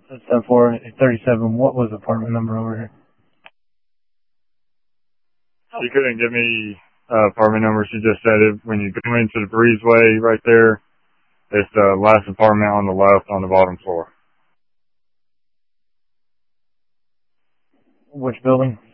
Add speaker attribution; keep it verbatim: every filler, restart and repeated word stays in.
Speaker 1: That's ten four thirty-seven. What was the apartment number over here?
Speaker 2: She couldn't give me uh, apartment number. She just said it when you go into the breezeway right there. It's the last apartment on the left on the bottom floor.
Speaker 1: Which building?